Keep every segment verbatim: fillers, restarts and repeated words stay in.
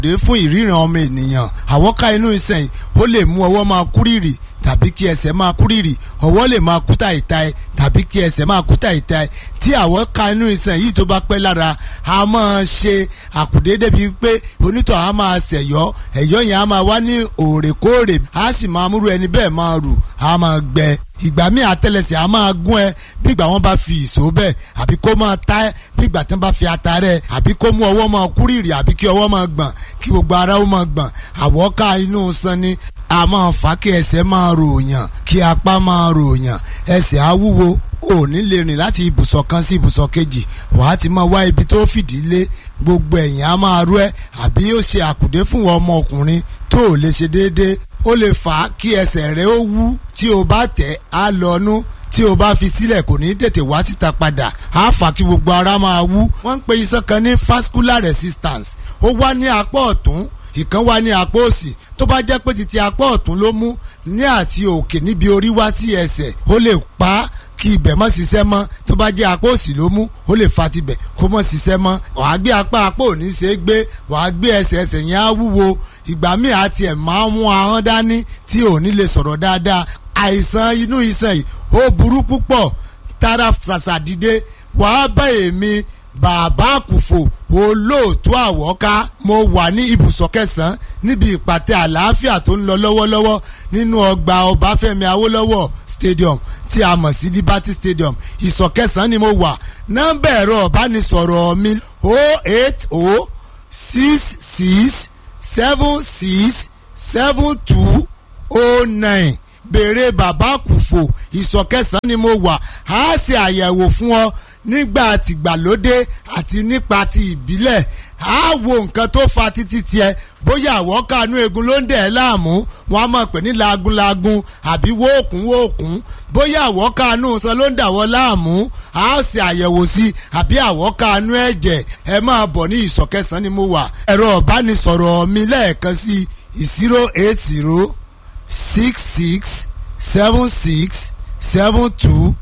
dé fún ìríran ọmọ ènìyàn. Àwọ̀ká inú iṣan yìí ó lè mú ọwọ́ máa kúrìrì tàbí kí ẹsẹ̀ máa kúrìrì, ọwọ́ lè máa kú tàìtàì tàbí kí ẹsẹ̀ máa kú tàìtàì. Tí àwọ̀ká inú iṣan yìí tó bá pẹ́ lára, a máa ṣe àkùdé débi pé onítọ̀ á máa ṣẹ̀yọ́, ẹ̀yọ́ yẹn á máa wá ní òrèkóòrè, á sì máa múrú ẹni bẹ́ẹ̀ máa rù, á máa gbẹ. Ìgbà míì àtẹ́lẹsẹ̀ á máa gún ẹ bí ìgbà wọn bá fi ìṣó bẹ́ẹ̀, àbí kó máa ta ẹ bí ìgbà tí wọn bá fi ata rẹ, àbí kó mú ọwọ́ máa kúrìrì, àbí kí ọwọ́ máa gbọ̀n, kí gbogbo ara ó máa gbọ̀n. Àwọ̀ká inú iṣan ni a máa fà kí ẹsẹ̀ máa ròyàn, kí apá máa ròyàn, ẹsẹ̀ á wúwo, ò ní lè rìn láti ibùsọ̀ kan sí ibùsọ̀ kejì, wàá ti máa wá ibi tó fìdí lé, gbogbo ẹ̀yìn á máa rú ẹ, àbí ó ṣe àkùdé fún ọmọ ọkùnrin tó ò lè ṣe déédéé. Ó lè fà á kí ẹsẹ̀ rẹ ó wú, tí o bá tẹ̀ á lọ́nú, tí o bá fi sílẹ̀ kò ní tètè wá síta padà, á fà kí gbogbo ara máa wú. Wọ́n ń pe iṣan kan ní vascular resistance, ó wá ní apá ọ̀tún, ìkan wá ní apá òsì. Tó bá jẹ́ pé títí apá ọ̀tún ló mú ní àti òkè níbi orí wá sí ẹsẹ̀, ó lè pa á kí ibẹ̀ má ṣiṣẹ́ mọ́. Tó bá jẹ́ apá òsì ló mú, ó lè fa tibẹ̀ kó má ṣiṣẹ́ mọ́. Wàá gbé apá apá ò ní ṣe é gbé, wàá gbé ẹsẹ̀ ẹsẹ̀ yẹn á wúwo. Ìgbà míì àti ẹ̀ máa ń mú ahọ́n dání tí ò ní lè sọ̀rọ̀ dáadáa. Àìsàn inú iṣan yìí ó burú púpọ̀. Tara ṣàṣà dìde wàá bá èmi bàbá àkùfò olóòtú àwọ̀ká. Mo wà ní ibùsọ̀ kẹsàn-án níbi ìpàtẹ àlàáfíà tó ń lọ lọ́wọ́lọ́wọ́ nínú ọgbà Ọbáfẹ́mi Awólọ́wọ̀ stadium tí a mọ̀ sí Liberty Stadium. Ìsọ̀ kẹsàn-án ni mo wà. Nọ́mbà ẹ̀rọ ìbánisọ̀rọ̀ mi o eight o six six seven six seven two o nine. Béèrè bàbá àkùfò. Ìsọ̀ kẹsàn-án ni mo wà. A ṣe àyẹ̀wò fún ọ nígbà tìgbàlódé àti nípa ti ìbílẹ̀. A wo nǹkan tó fa títí tiẹ̀, bóyá àwọ̀ká inú egun ló ń dẹ̀ ẹ́ láàmú, wọ́n á máa pè ní lagunlagun àbí wóòkùn wóòkùn. Bóyá àwọ̀ká inú iṣan ló ń dà wọ́n láàmú, a ṣe àyẹ̀wò sí, àbí àwọ̀ká inú ẹ̀jẹ̀. Ẹ máa bọ̀ ní ìsọ̀ kẹsàn-án ni mo wà. Ẹ̀rọ ìbánisọ̀rọ̀ mi lẹ́ẹ̀kan sí zero eight zero six six seven six seven two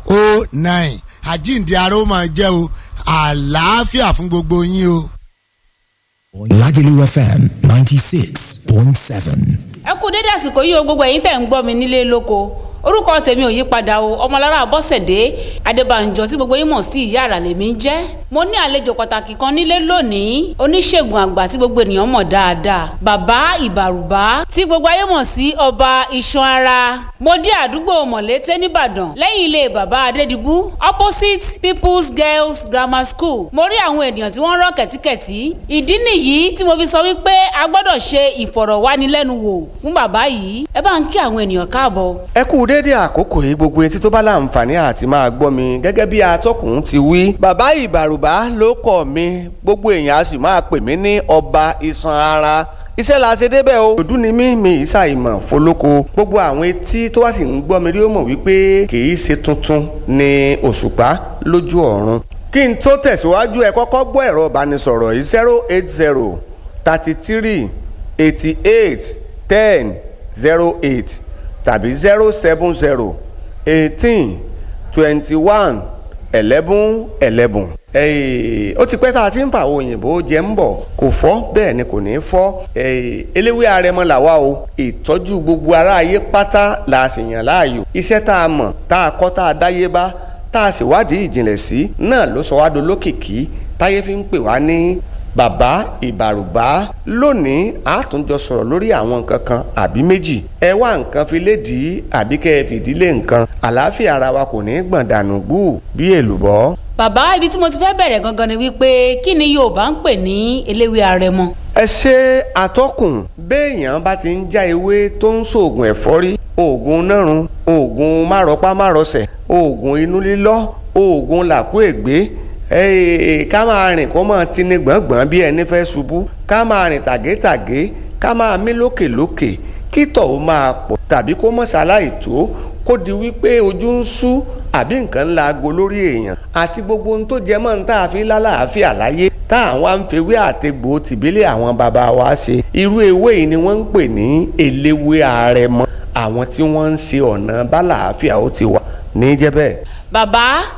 o nine. Àjíǹde ara ó máa jẹ́ o, àlàáfíà fún gbogbo yín o. Lagelu F M ninety-six point seven. Ẹ kú dédé àsìkò yìí o, gbogbo ẹ̀yin tẹ̀ ń gbọ́ mi nílé lóko. Orúkọ tèmi ò yí padà o, Ọmọlára Bọ́sẹ̀dé Adébánjọ tí gbogbo yín mọ̀ sí ìyá àrà lèmi ń jẹ́. Mo ní àlejò pàtàkì kan nílé lónìí, oníṣègùn àgbà tí gbogbo ènìyàn mọ̀ dáadáa, bàbá ìbàrùbá tí gbogbo ayé mọ̀ sí ọba iṣan ara. Mo dé àdúgbò Mọ̀lété nìbàdàn lẹ́yìn ilé bàbá Adédìbú opposite People's Girls Grammar School. Mo rí àwọn ènìyàn tí wọ́n rọ́ kẹ̀tíkẹ̀tí. Ìdí nìyí tí mo fi sọ wípé a gbọ́dọ̀ ṣe ìfọ̀rọ̀wánilẹ́nuwò fún bàbá yìí. Ẹ bá ń kí àwọn ènìyàn káàbọ̀. Ẹ kú dédé àkókò yìí gbogbo etí tó bá láǹfààní àti máa gbọ́ mi gẹ́gẹ́ bí atọ́kùn ti wí. Bàbá ìbàrùbá ló kọ̀ mí, gbogbo èèyàn á sì máa pè mí ní ọba iṣan ara. Iṣẹ́ la ṣe débẹ̀ o. Òdú ni mí mi ìṣàìmọ̀ fọlọ́kọ. Gbogbo àwọn etí tó wá sì ń gbọ́ mi rí ó mọ̀ wípé kì í ṣe tuntun ní òṣùpá lójú ọ̀run. Kí n tó tẹ̀síwájú ẹ kọ́kọ́ gbọ́ ẹ̀rọ ìbánisọ̀rọ̀ yìí zero eight zero thirty three eighty eight ten zero eight tàbí zero seven zero eighteen twenty one eleven eleven. ó ti pẹ́ tá a ti ń fa òyìnbó jẹ́ ń bọ̀ kò fọ́ bẹ́ẹ̀ ni kò ní fọ́. eléwé arẹmọ làwa o, ìtọ́jú gbogbo ará ayé pátá la sì yàn láàyò. Iṣẹ́ tá a mọ̀ tá a kọ́ tá a dáyé bá tá a sì wádìí ìjìnlẹ̀ sí náà ló sọ wá dolókìkí táyé fi ń pè wá ní bàbá ìbàrùbá. Lónìí a tún jọ sọ̀rọ̀ lórí àwọn nǹkan kan àbí méjì. Ẹ wá nǹkan fi lédìí àbí kẹ́ ẹ fìdílé nǹkan. Àlàáfíà ara wa kò ní gbọ̀n dànù gbù bí èlùbọ́. Bàbá, ibi tí mo ti fẹ́ bẹ̀rẹ̀ gangan ni wípé kí ni Yorùbá ń pè ní eléwé arẹmọ? Ẹ ṣe atọ́kùn. Béèyàn bá ti ń já ewé tó ń ṣoògùn ẹ̀fọ́rí, oògùn nárun, oògùn márọpá márọsẹ̀, oògùn inú lílọ́, oògùn làkúègbé, Ee, ká máa rìn kó máa tini gbọ̀ngbọ̀n bí ẹni fẹ́ ṣubú, ká máa rìn tàgétàgé, ká máa mí lókèlókè, kí tọ̀ ó máa pọ̀ tàbí kó mọ̀ ṣaláì tó, kó di wípé ojú ń ṣú àbí nǹkan ńlá aago lórí èèyàn, àti gbogbo ohun tó jẹ mọ́ ní tá a fi lálàáfíà láyé tá àwọn àǹfẹ̀wé àtegbò tìbílẹ̀ àwọn bàbá wa ṣe. Irú ewé yìí ni wọ́n ń pè ní eléwé arẹmọ. Àwọn tí wọ́n ń ṣe ọ̀nà bálàáfíà ó ti wà ní jẹ́ bẹ́ẹ̀. Bàbá,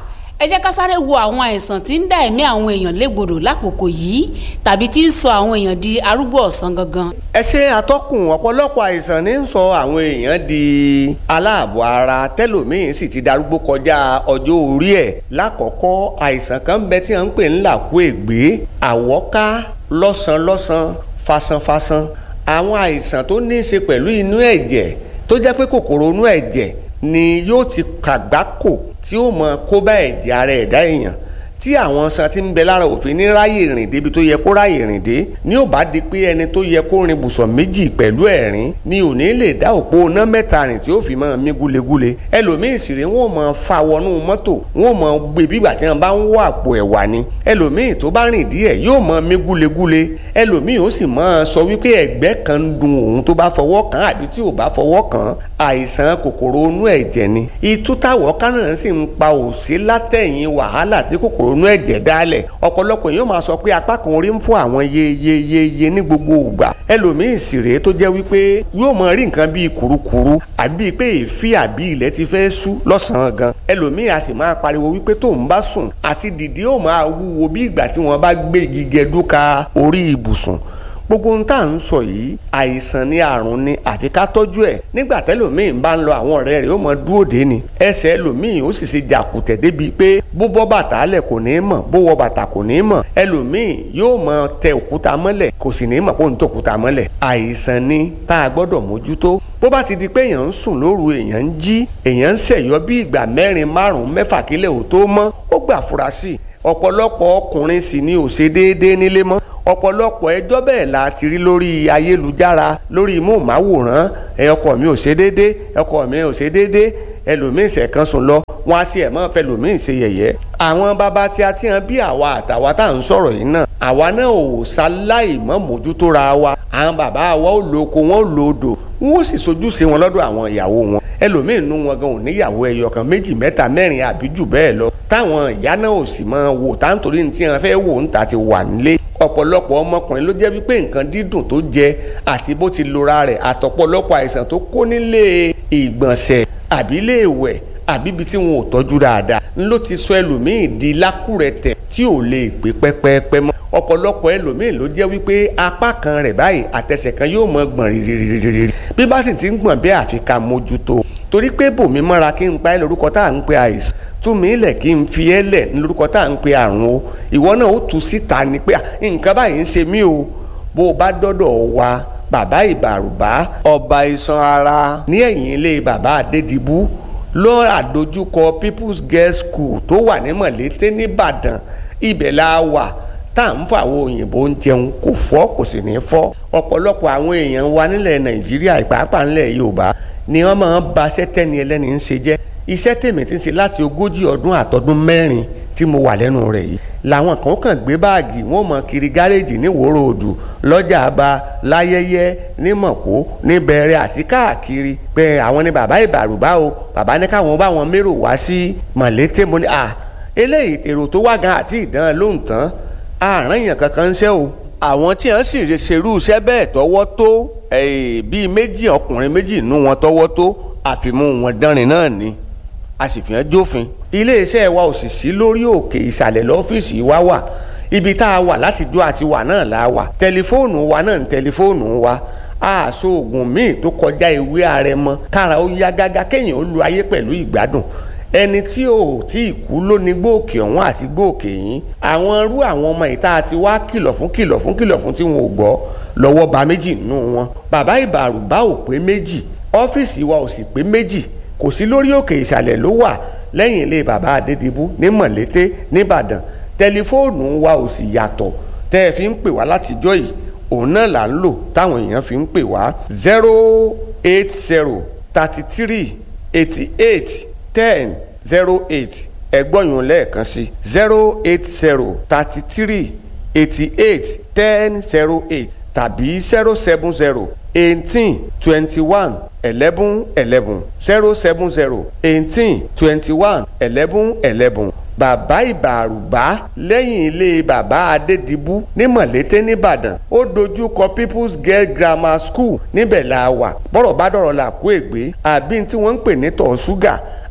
ẹ jẹ́ ká sáré wo àwọn àìsàn tí ń dá ẹ̀mí àwọn èèyàn légbodò lákòókò yìí tàbí tí ń sọ àwọn èèyàn di arúgbó ọ̀sán gangan. ẹ ṣe atọ́kùn, ọ̀pọ̀lọpọ̀ àìsàn ní ń sọ àwọn èèyàn di aláàbọ̀ ara tẹ́lòmíín sì ti darúgbó kọjá ọjọ́ orí ẹ̀. lákọ̀ọ́kọ́ àìsàn kan bẹ tí wọ́n ń pè ní làkúègbé, àwọ́ká, lọ́sàn-lọ́sàn, fasanfasan. àwọn àìsàn tó ní í ṣe pẹ̀lú inú ẹ̀jẹ̀ tó jẹ́ pé kòkòrò inú ẹ̀jẹ̀ ni yóò ti kàgbákò tí ó mọ kó bá ẹ̀jẹ̀ ara ẹ̀dá èèyàn tí àwọn san tí ń bẹ lára òfin ní ráyè rìn débi tó yẹ kó ráyè rìn dé ní ò bá di pé ẹni tó yẹ kó rin bùsọ̀ méjì pẹ̀lú ẹ̀rín ni ò ní lè dá òpó iná mẹ́ta rìn tí ó fi máa mí gúlegúle. ẹlòmíì sì rèé wọn ò máa fa wọnú mọ́tò wọn ò máa gbé bígbà tí wọn bá ń wọ àpò ẹ̀wà ni. ẹlòmíì tó bá rìn díẹ̀ yóò máa mí gúlegúle. ẹlòmíì ó sì máa sọ wípé ẹ̀gbẹ́ kan ń dun òun tó bá fọwọ́ kàn àbí tí ò bá fọwọ́ kàn. àìsàn kòkòrò inú ẹ̀jẹ̀ ni. ìtútàwọ̀ kánà sì ń pa òsì látẹ̀yìn wàhálà tí kòkòrò inú ẹ̀jẹ̀ dálẹ̀. ọ̀pọ̀lọpọ̀ yóò máa sọ pé apá kan orí ń fún àwọn yeyeyeye ní gbogbo ìgbà. ẹlòmíì sì rèé tó jẹ́ wípé yóò máa rí nǹkan bíi kùrukùru àbí pé èéfì àbí ilẹ̀ ti fẹ́ ṣú lọ́sàn-án gan. ẹlòmíì a sì máa pariwo wípé tóun bá sùn àti dìde ó máa wúwo bí ìgbà tí wọ́n bá gbé igi gẹdúka orí ibùsùn. gbogbo ohun tá à ń sọ yìí àìsàn ni àrùn ni àfi ká tọ́jú ẹ̀. nígbà tẹ́lòmíì bá ń lọ àwọn ọ̀rẹ́ rẹ̀ ó mọ dúró dé ni ẹsẹ̀ ẹlòmíì ó sì ṣe jàkùtẹ̀ débi pé bó bọ́ bàtà lẹ̀ kò ní mọ̀ bó wọ bàtà kò ní mọ̀. ẹlòmíì yóò mọ tẹ òkúta mọ́lẹ̀ kò sì ní mọ̀ kó ń tẹ òkúta mọ́lẹ̀. àìsàn ni tá a gbọ́dọ̀ mójútó. bó bá ti di pé èèyàn ń sùn lóru èèyàn ń jí èèyàn ń ṣẹ̀yọ́ bí ìgbà mẹ́rin márùn-ún mẹ́fà kílẹ̀ ò tó mọ́ ó gbà fura sí i. ọ̀pọ̀lọpọ̀ ọkùnrin sì ni ò ṣe déédéé nílé mọ́. ọ̀pọ̀lọpọ̀ ẹjọ́ bẹ́ẹ̀ la ti rí lórí ayélujára lórí móhùnmáwòrán ẹ ọkọ mi ò ṣe déédéé ọkọ mi ò ṣe déédéé ẹlòmíín ṣẹ̀kan sùn lọ wọn á tiẹ̀ mọ́ fẹlòmíín ṣe yẹ̀yẹ́. àwọn bàbá tí a ti hàn bí àwa àtàwa tá à ń sọ̀rọ̀ yìí náà àwa náà ò ṣaláì mọ́ mójútó ra wa. àwọn bàbá wa ò lo oko wọn ò lo odò wọn ò sì sojúṣe wọn lọ́dọ̀ àwọn ìyàwó wọn. ẹlòmíín nú wọn gan ò níyàwó ẹyọ kan méjì mẹ́ta mẹ́rin àbí jù bẹ́ẹ̀ lọ táwọn ìyá náà ò sì máa wò táǹtorí ní tí wọn fẹ́ wò ń ta ti wà nílé. ọ̀pọ̀lọpọ̀ ọmọkùnrin ló jẹ́ wípé nǹkan dídùn tó jẹ àti bó ti lora rẹ̀ àtọ̀pọ̀lọpọ̀ àìsàn tó kó nílé ìgbọ̀nsẹ̀ àbí ilé ìwẹ̀ àbí ibi tí wọn ò tọ́jú dáadáa ló ti sọ ẹlòmíì di lákùrẹ̀tẹ̀ tí ò lè pé pẹ́pẹ́pẹ́ mọ́. ọ̀pọ̀lọpọ̀ ẹlòmíì ló jẹ́ wípé apá kan rẹ̀ báyìí àtẹsẹ̀ kan yóò mọ gbọ̀n rírírírí bí bá sì ti ń gbọ̀n bẹ́ẹ̀ àfi ká mójútó torí pé bòmí mọ́ra kí n pa ẹ́ lórúkọ tá à ń pe àìsàn túmí ilẹ̀ kí n fi ẹ́ lẹ̀ lórúkọ tá à ń pe àrùn o ìwọ náà ó tú síta ni pé nǹkan báyìí ń ṣe mí o bó o bá dọ́dọ̀ wa bàbá ìbàrùbá ọba iṣan ara ní ẹ̀yìn ilé bàbá adédìbú ló àdójúkọ People's Girls School tó wà ní Mọ̀lété nìbàdàn ibẹ̀ la wà tá à ń fọ àwọn òyìnbó ń jẹun kò fọ́ kò sì ní fọ́. ọ̀pọ̀lọpọ̀ àwọn èèyàn wa nílẹ̀ Nàìjíríà ìpàápàá nílẹ̀ Yorùbá ni wọ́n máa ń ba iṣẹ́ tẹ́ni ẹlẹ́ni ń ṣe jẹ́. iṣẹ́ tèmi ti ń ṣe láti ogójì ọdún àtọdún mẹ́rin tí mo wà lẹ́nu rẹ̀ yìí làwọn kan kàn gbé báàgì wọn mọ kiri gáréèjì ní Ìwòrò Òdù lọ́jà àbá láyẹyẹ ní Mọ̀kó ní Bẹ̀rẹ̀ àti káàkiri pé àwọn ni bàbá ìbàrùbá o bàbá ní káwọn bá wọn mérò wá sí Mọ̀lété mo ní à eléyìí èrò tó wá gan àti ìdán lóhùn tán àrùn èèyàn kankan ń ṣe o. àwọn tí wọ́n sì ṣerú iṣẹ́ bẹ́ẹ̀ tọ́wọ́ tó bíi méjì ọkùnrin méjì nú wọn tọ́wọ́ tó àfimú wọn dánrin náà ni a sì fi hàn jófin. iléeṣẹ́ wa ò sì sí lórí òkè ìsàlẹ̀ lọ́fíìsì wa wà ibi tá a wà láti dó àti wà náà la wà tẹlifóònù wa náà ní tẹlifóònù wa àṣọ oògùn míì tó kọjá ewé àrẹ̀mọ kára ó yá gágá kéèyàn ó lu ayé pẹ̀lú ìgbádùn ẹni tí ò tí ì kú ló ní gbòòkè ọ̀hún àti gbòòkè yín àwọn irú àwọn ọmọ ìta àti wá kìlọ̀ fún kìlọ̀ fún kìlọ̀ fún tí wọn ò gbọ́ lọ́wọ́ ba méjì nínú wọn. bàbá ìbàrùbá ò pé méjì ọ́fíìsì wa ò sì pé méjì kò sí lórí òkè ìsàlẹ̀ ló wà lẹ́yìn ilé bàbá adédìbú ní Mọ̀lété nìbàdàn tẹlifóònù wa ò sì yàtọ̀ tẹ́ ẹ fi ń pè wá látijọ́ yìí òun náà là ń lò táwọn èèyàn fi ń pè wá zero eight zero thirty three eighty eight ten zero eight ẹgbọ́nyún lẹ́ẹ̀kan sí zero eight zero thirty three eighty eight ten zero eight tàbí zero seven zero eighteen twenty one eleven eleven zero seven zero eighteen twenty one eleven eleven. bàbá ìbàrùbá lẹ́yìn ilé bàbá adédìbú ní Mọ̀lété nìbàdàn ó dojú kọ People's Girls Grammar School níbẹ̀ la wà bọ́rọ̀ bá dọ̀rọ̀ là kó ègbé àbí tí wọ́n ń pè ní tọ̀ ṣúgà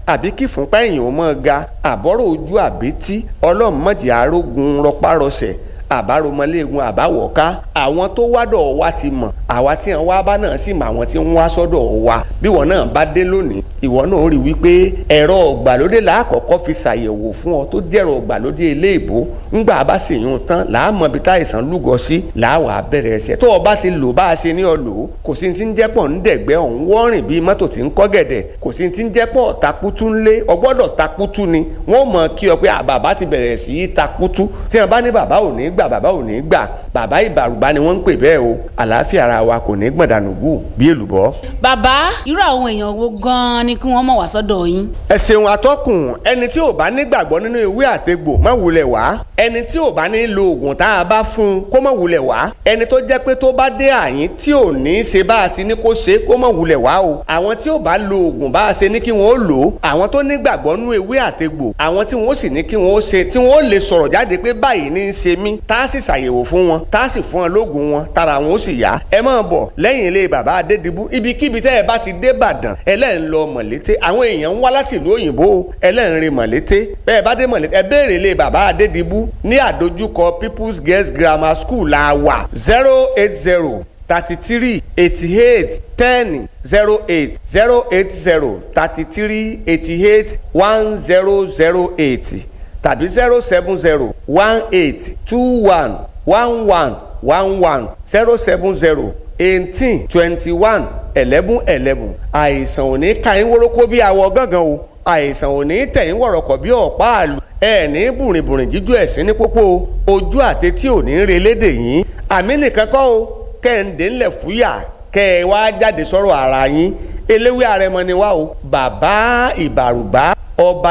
àbí kí fúnpá èèyàn mọ́ ga àbọ̀rọ̀ ojú àbítí ọlọ́run mọ̀jì arógun rọpárọsẹ̀ àbáromọléegun àbáwọ̀ká àwọn tó wádọ̀ wa ti mọ̀ àwa tí wọn wá bá náà sì mọ àwọn tí wọn wá sọ́dọ̀ wa bí wọn náà bá dé lónìí ìwọ náà rí wípé ẹ̀rọ ọ̀gbàlódé làákọ́kọ́ fi ṣàyẹ̀wò fún ọ tó jẹ́rọ ọ̀gbàlódé eléèbó ńgbà bá sì yún tán làámọ̀ bí táìsàn lúgọ sí làáwà bẹ̀rẹ̀ ẹsẹ̀ tó o bá ti lò bá a ṣe ní ọ lò ó kò sí ti ń jẹ́pọ̀ ń dẹ̀gbẹ́ ọ̀hún wọ́rìn bíi mọ́tò tí ń kọ́ gẹ̀dẹ̀ kò sí ti ń jẹ́pọ̀ takutu ńlé ọgbọ́dọ̀ takutu ni wọ́n mọ̀ kí ọ pé bàbá ti bẹ̀rẹ̀ sí í takutu tí wọ́n bá ní bàbá ò ní gbà bàbá ò ní gbà bàbá ìbàrùbá ni wọ́n ń pè bẹ́ẹ̀ o àlàáfíà ara wa kò ní gbọ̀dánùgù bí èlùbọ́. bàbá irú àwọn èèyàn wo gan-an ni kí wọ́n mọ̀ wá sọ́dọ̀ yín. ẹ ṣeun atọ́kùn ẹni tí ò bá nígbàgbọ́ nínú ìwé àtegbò má wulẹ̀ wá ẹni tí ò bá ní lo oògùn tá a bá fún un kó má wulẹ̀ wá ẹni tó jẹ́ pé tó bá dé àyín tí ò ní í ṣe bá a ti ní kó ṣe kó má wulẹ̀ wá o àwọn tí ò bá lo oògùn bá a ṣe ní kí wọ́n ó lò ó àwọn tó nígbàgbọ́ nínú ìwé àtegbò àwọn tí wọ́n sì ní kí wọ́n ó ṣe tí wọ́n ó lè sọ̀rọ̀ jáde pé báyìí ní í ṣe mí tá a sì ṣàyẹ̀wò fún wọn tá a sì fún wọn lóògùn wọn tára wọn ó sì yá ẹ máa bọ̀ lẹ́yìn ilé bàbá Adédìbú ibikíbi tẹ́ ẹ bá ti dé Ìbàdàn ẹlẹ́rìn lọ Mọ̀lété àwọn èèyàn ń wá láti ìlú òyìnbó ẹlẹ́rìn re Mọ̀lété bẹ́ẹ̀ bá dé Mọ̀lété ẹ béèrè ilé bàbá Adédìbú ní àdójúkọ People's Girls Grammar School la wà zero eight zero thirty three eighty eight ten zero eight zero eight zero thirty three eighty eight one zero zero eight tàbí zero seven zero one eight two one one one one one zero seven zero eighteen twenty one eleven eleven àìsàn ò ní ka yín wórókó bí awọ gángan o àìsàn ò ní tẹ̀yìn wọ̀rọ̀kọ̀ bí ọ̀pá àlù ẹ ní bùrìnbùrìn jíjú ẹ̀sìn ní pópó ojú àtẹtí ò ní re lédè yín àmì nìkan kọ́ o kẹ́hìndé ńlẹ̀ fúyà kẹ́ ẹ wá jáde sọ̀rọ̀ ara yín eléwé àrẹmọ ni wá o bàbá ìbàrùbá ọba